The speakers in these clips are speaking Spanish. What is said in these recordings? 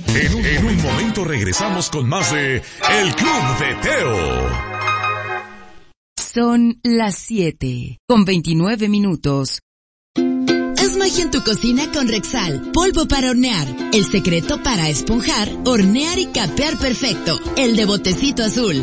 En un momento regresamos con más de El Club de Teo. Son las 7:29. Haz magia en tu cocina con Rexal, polvo para hornear. El secreto para esponjar, hornear y capear perfecto. El de botecito azul.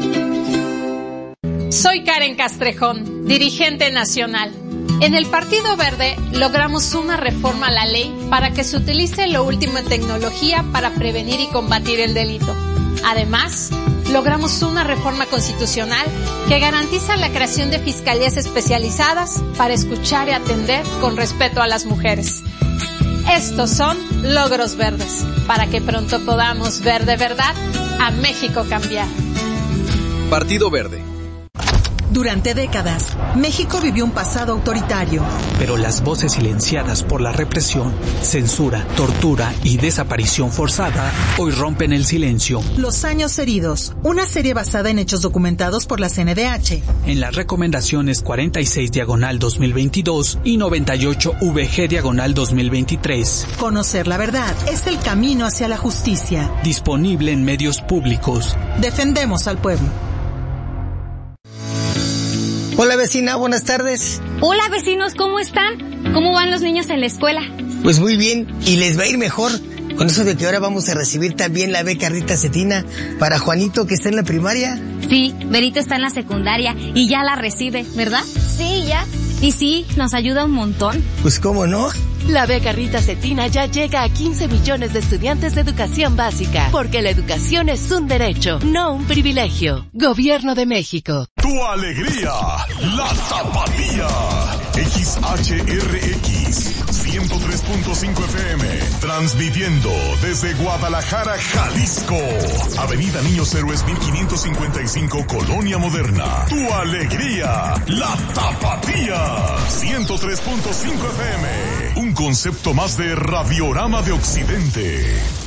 Soy Karen Castrejón, dirigente nacional. En el Partido Verde logramos una reforma a la ley para que se utilice lo último en tecnología para prevenir y combatir el delito. Además, logramos una reforma constitucional que garantiza la creación de fiscalías especializadas para escuchar y atender con respeto a las mujeres. Estos son logros verdes, para que pronto podamos ver de verdad a México cambiar. Partido Verde. Durante décadas, México vivió un pasado autoritario. Pero las voces silenciadas por la represión, censura, tortura y desaparición forzada hoy rompen el silencio. Los años heridos, una serie basada en hechos documentados por la CNDH. En las recomendaciones 46/2022 y 98/VG/2023. Conocer la verdad es el camino hacia la justicia. Disponible en medios públicos. Defendemos al pueblo. Hola vecina, buenas tardes. Hola vecinos, ¿cómo están? ¿Cómo van los niños en la escuela? Pues muy bien, y les va a ir mejor con eso de que ahora vamos a recibir también la beca Rita Cetina para Juanito que está en la primaria. Sí, Berito está en la secundaria y ya la recibe, ¿verdad? Sí, ya. Y sí, nos ayuda un montón. Pues cómo no. La beca Rita Cetina ya llega a 15 millones de estudiantes de educación básica, porque la educación es un derecho, no un privilegio. Gobierno de México. Tu alegría, la tapatía. XHRX 103.5 FM, transmitiendo desde Guadalajara, Jalisco. Avenida Niños Héroes 1555, Colonia Moderna. Tu alegría, la tapatía. 103.5 FM. Un concepto más de Radiorama de Occidente.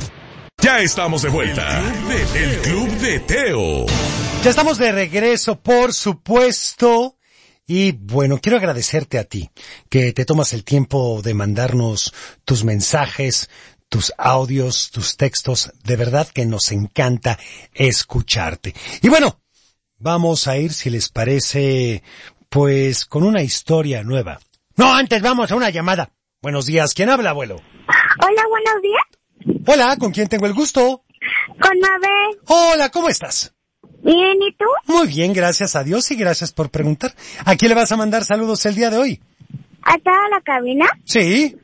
Ya estamos de vuelta. El Club de Teo. Ya estamos de regreso, por supuesto. Y bueno, quiero agradecerte a ti, que te tomas el tiempo de mandarnos tus mensajes, tus audios, tus textos. De verdad que nos encanta escucharte. Y bueno, vamos a ir, si les parece, pues con una historia nueva. No, antes vamos a una llamada. Buenos días, ¿quién habla, abuelo? Hola, buenos días. Hola, ¿con quién tengo el gusto? Con Mabel. Hola, ¿cómo estás? Bien, ¿y tú? Muy bien, gracias a Dios y gracias por preguntar. ¿A quién le vas a mandar saludos el día de hoy? ¿A toda la cabina? Sí.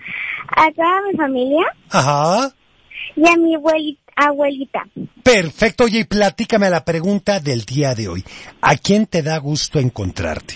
¿A toda mi familia? Ajá. Y a mi abuelita. Perfecto, oye, y platícame la pregunta del día de hoy. ¿A quién te da gusto encontrarte?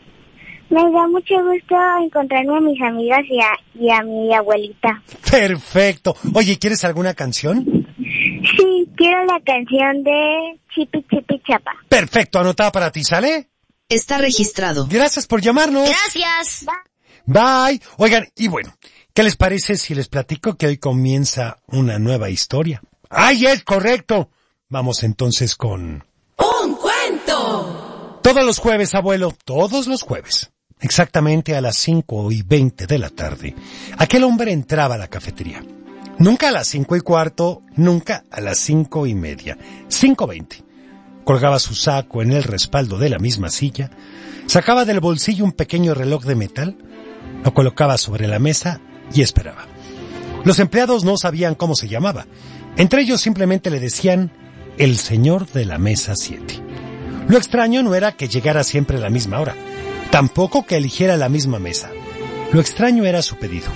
Me da mucho gusto encontrarme a mis amigas y a mi abuelita. Perfecto. Oye, ¿quieres alguna canción? Sí, quiero la canción de Chipi Chipi Chapa. Perfecto, anotada para ti, ¿sale? Está registrado. Gracias por llamarnos. Gracias. Bye. Oigan, y bueno, ¿qué les parece si les platico que hoy comienza una nueva historia? ¡Ay, es correcto! Vamos entonces con... ¡Un cuento! Todos los jueves, abuelo, todos los jueves. Exactamente a las 5:20 de la tarde, aquel hombre entraba a la cafetería. Nunca a las 5:15, nunca a las 5:30. 5:20. Colgaba su saco en el respaldo de la misma silla, sacaba del bolsillo un pequeño reloj de metal, lo colocaba sobre la mesa y esperaba. Los empleados no sabían cómo se llamaba. Entre ellos simplemente le decían el señor de la mesa 7. Lo extraño no era que llegara siempre a la misma hora, tampoco que eligiera la misma mesa. Lo extraño era su pedido.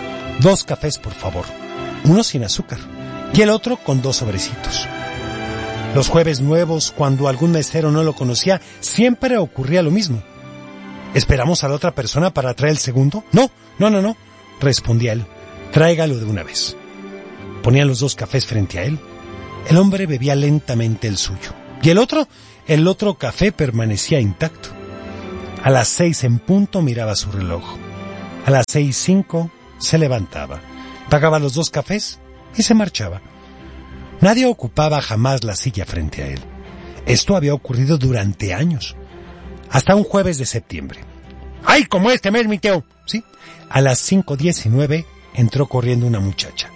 2 cafés, por favor. Uno sin azúcar y el otro con 2 sobrecitos. Los jueves nuevos, cuando algún mesero no lo conocía, siempre ocurría lo mismo. ¿Esperamos a la otra persona para traer el segundo? No, respondía él. Tráigalo de una vez. Ponían los 2 cafés frente a él. El hombre bebía lentamente el suyo. Y el otro café permanecía intacto. A las 6 en punto miraba su reloj. A las 6:05 se levantaba. Pagaba los 2 cafés y se marchaba. Nadie ocupaba jamás la silla frente a él. Esto había ocurrido durante años. Hasta un jueves de septiembre. ¡Ay, como este mes, mi Teo! Sí. A las 5:19 entró corriendo una muchacha.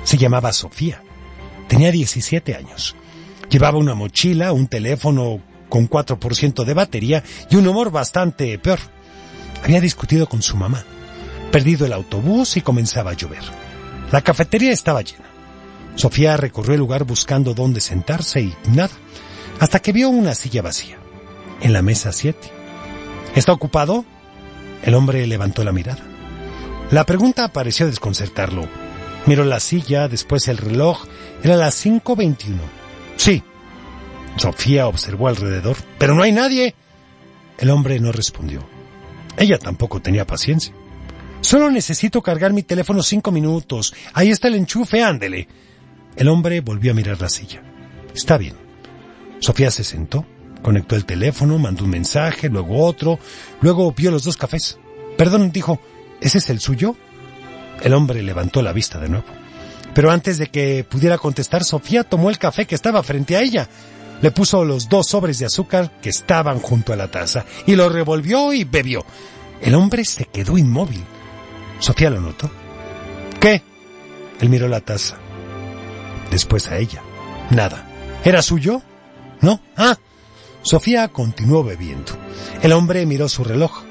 Se llamaba Sofía. Tenía 17 años. Llevaba una mochila, un teléfono con 4% de batería y un humor bastante peor. Había discutido con su mamá, perdido el autobús y comenzaba a llover. La cafetería estaba llena. Sofía recorrió el lugar buscando dónde sentarse y nada, hasta que vio una silla vacía, en la mesa 7. ¿Está ocupado? El hombre levantó la mirada. La pregunta pareció desconcertarlo. Miró la silla, después el reloj. Era las 5:21. Sí. Sofía observó alrededor. ¡Pero no hay nadie! El hombre no respondió. Ella tampoco tenía paciencia. Solo necesito cargar mi teléfono 5 minutos. Ahí está el enchufe, ándele. El hombre volvió a mirar la silla. Está bien. Sofía se sentó, conectó el teléfono, mandó un mensaje, luego otro, luego vio los 2 cafés. Perdón, dijo, ¿ese es el suyo? El hombre levantó la vista de nuevo. Pero antes de que pudiera contestar, Sofía tomó el café que estaba frente a ella. Le puso los 2 sobres de azúcar que estaban junto a la taza y lo revolvió y bebió. El hombre se quedó inmóvil. Sofía lo notó. ¿Qué? Él miró la taza. Después a ella. Nada. ¿Era suyo? No. Ah. Sofía continuó bebiendo. El hombre miró su reloj.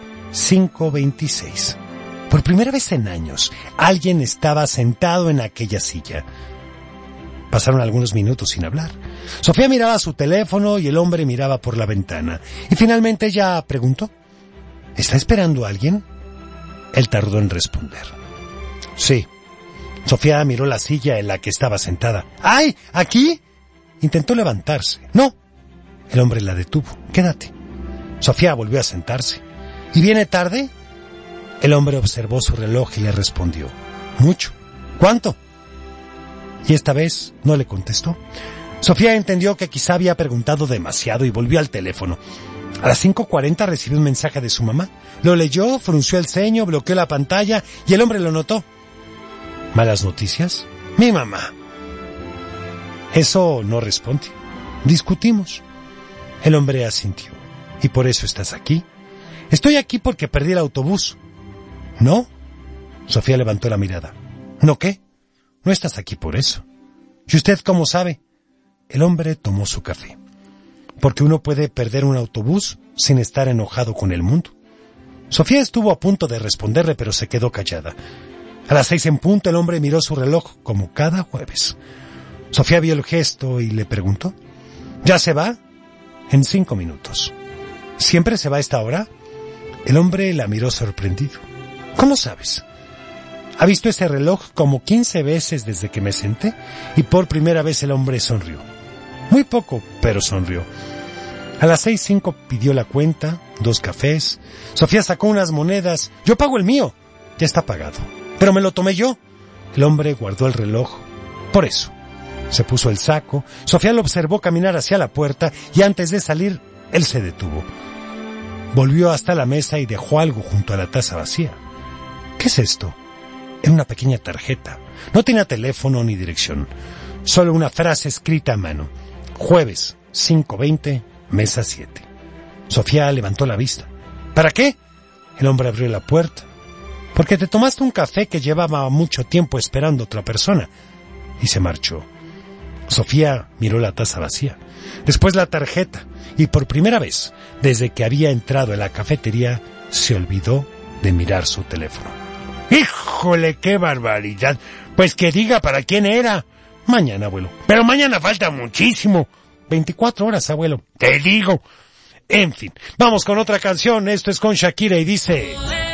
5:26. Por primera vez en años, alguien estaba sentado en aquella silla. Pasaron algunos minutos sin hablar. Sofía miraba su teléfono y el hombre miraba por la ventana. Y finalmente ella preguntó, ¿está esperando a alguien? Él tardó en responder. Sí. Sofía miró la silla en la que estaba sentada. ¡Ay! ¿Aquí? Intentó levantarse. No. El hombre la detuvo. Quédate. Sofía volvió a sentarse. ¿Y viene tarde? El hombre observó su reloj y le respondió. Mucho. ¿Cuánto? Y esta vez no le contestó. Sofía entendió que quizá había preguntado demasiado y volvió al teléfono. A las 5:40 recibió un mensaje de su mamá. Lo leyó, frunció el ceño, bloqueó la pantalla y el hombre lo notó. ¿Malas noticias? Mi mamá. Eso no responde. Discutimos. El hombre asintió. ¿Y por eso estás aquí? Estoy aquí porque perdí el autobús. ¿No? Sofía levantó la mirada. ¿No qué? No estás aquí por eso. ¿Y usted cómo sabe? El hombre tomó su café. Porque uno puede perder un autobús sin estar enojado con el mundo. Sofía estuvo a punto de responderle, pero se quedó callada. A las 6 en punto el hombre miró su reloj como cada jueves. Sofía vio el gesto y le preguntó. ¿Ya se va? En 5 minutos. ¿Siempre se va a esta hora? El hombre la miró sorprendido. ¿Cómo sabes? Ha visto ese reloj como 15 veces desde que me senté y por primera vez el hombre sonrió. Muy poco, pero sonrió. A las 6:05 pidió la cuenta, 2 cafés. Sofía sacó unas monedas. Yo pago el mío. Ya está pagado. Pero me lo tomé yo. El hombre guardó el reloj. Por eso. Se puso el saco. Sofía lo observó caminar hacia la puerta y antes de salir, él se detuvo. Volvió hasta la mesa y dejó algo junto a la taza vacía. ¿Qué es esto? Era una pequeña tarjeta. No tenía teléfono ni dirección. Solo una frase escrita a mano. Jueves, 5:20, mesa 7. Sofía levantó la vista. ¿Para qué? El hombre abrió la puerta. Porque te tomaste un café que llevaba mucho tiempo esperando otra persona. Y se marchó. Sofía miró la taza vacía. Después la tarjeta. Y por primera vez, desde que había entrado en la cafetería, se olvidó de mirar su teléfono. ¡Híjole, qué barbaridad! Pues que diga para quién era. Mañana, abuelo. Pero mañana falta muchísimo. 24 horas, abuelo. Te digo. En fin, vamos con otra canción. Esto es con Shakira y dice...